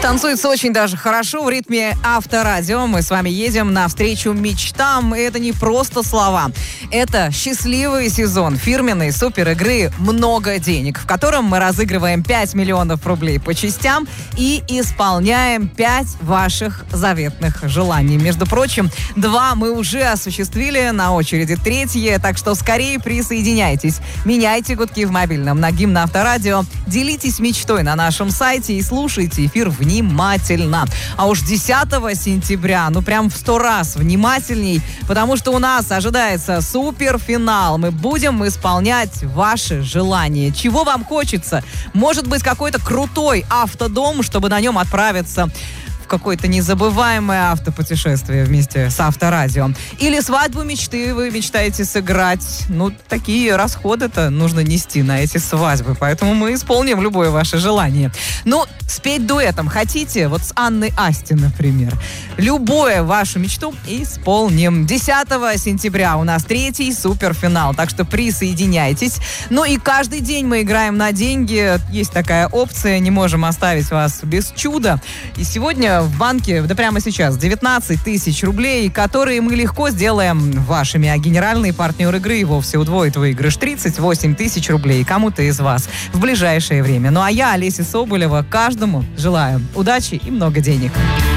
Танцуется очень даже хорошо в ритме Авторадио. Мы с вами едем навстречу мечтам. И это не просто слова. Это счастливый сезон фирменной супер-игры «Много денег», в котором мы разыгрываем 5 миллионов рублей по частям и исполняем 5 ваших заветных желаний. Между прочим, 2 мы уже осуществили, на очереди 3. Так что скорее присоединяйтесь. Меняйте гудки в мобильном на гимн Авторадио. Делитесь мечтой на нашем сайте и слушайте эфир внимательно. А уж 10 сентября, прям в 100 раз внимательней, потому что у нас ожидается суперфинал. Мы будем исполнять ваши желания. Чего вам хочется? Может быть, какой-то крутой автодом, чтобы на нем отправиться в какое-то незабываемое автопутешествие вместе с Авторадио. Или свадьбу мечты вы мечтаете сыграть. Такие расходы-то нужно нести на эти свадьбы. Поэтому мы исполним любое ваше желание. Спеть дуэтом хотите? Вот с Анной Асти, например. Любую вашу мечту исполним. 10 сентября у нас 3-й суперфинал. Так что присоединяйтесь. И каждый день мы играем на деньги. Есть такая опция. Не можем оставить вас без чуда. И сегодня в банке, прямо сейчас, 19 тысяч рублей, которые мы легко сделаем вашими. А генеральный партнер игры и вовсе удвоит выигрыш. 38 тысяч рублей кому-то из вас в ближайшее время. А я, Олеся Соболева, каждому желаю удачи и много денег.